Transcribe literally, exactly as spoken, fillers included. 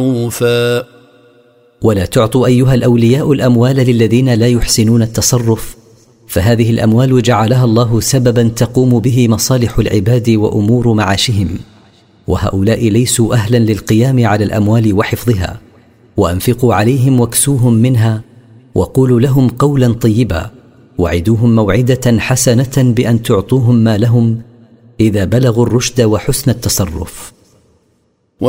معروفا. ولا تعطوا أيها الأولياء الأموال للذين لا يحسنون التصرف، فهذه الأموال جعلها الله سببا تقوم به مصالح العباد وأمور معاشهم، وهؤلاء ليسوا أهلا للقيام على الأموال وحفظها. وأنفقوا عليهم واكسوهم منها، وقولوا لهم قولا طيبا، وعدوهم موعدة حسنة بأن تعطوهم ما لهم إذا بلغوا الرشد وحسن التصرف.